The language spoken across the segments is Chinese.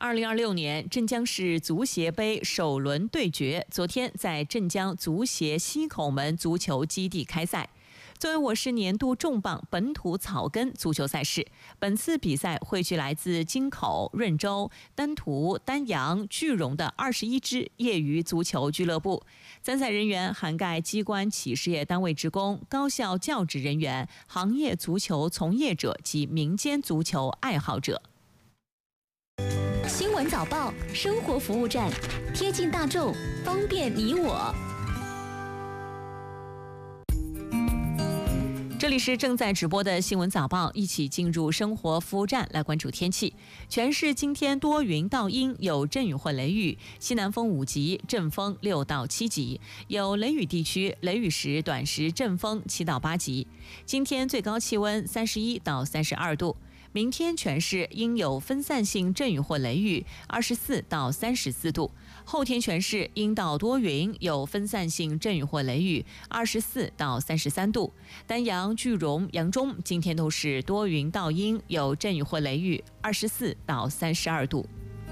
2026年镇江市足协杯首轮对决，昨天在镇江足协西口门足球基地开赛。作为我市年度重磅本土草根足球赛事，本次比赛汇聚来自京口、润州、丹徒、丹阳、句容的21支业余足球俱乐部。参赛人员涵盖机关企事业单位职工、高校教职人员、行业足球从业者及民间足球爱好者。 新闻早报生活服务站，贴近大众，方便你我。 这里是正在直播的新闻早报，一起进入生活服务站来关注天气。全市今天多云到阴，有阵雨或雷雨，西南风5级，阵风6到7级，有雷雨地区雷雨时短时阵风7到8级。今天最高气温31到32度。明天全市应有分散性阵雨或雷雨，24到34度。后天全市阴到多云，有分散性阵雨或雷雨，24到33度。丹阳、句容、扬中今天都是多云到阴，有阵雨或雷雨，24到32度。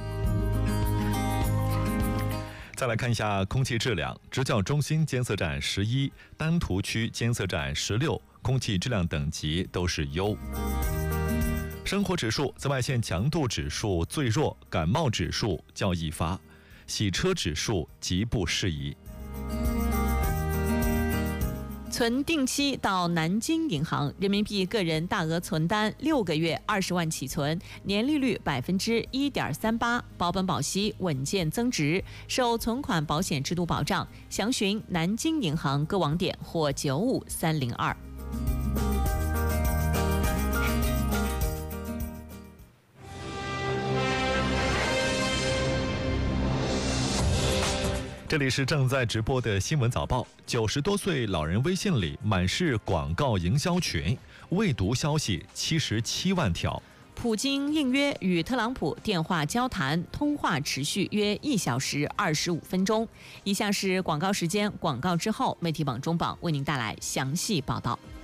再来看一下空气质量，职教中心监测站11，丹徒区监测站16，空气质量等级都是优。生活指数，紫外线强度指数最弱，感冒指数较易发，洗车指数极不适宜。 存定期到南京银行，人民币个人大额存单6个月20万起存，年利率1.38%，保本保息，稳健增值，受存款保险制度保障。详询南京银行各网点或95302。 这里是正在直播的新闻早报。90多岁老人微信里满是广告营销群，未读消息77万条。 普京应约与特朗普电话交谈，通话持续约1小时25分钟。以下是广告时间，广告之后，媒体榜中榜为您带来详细报道。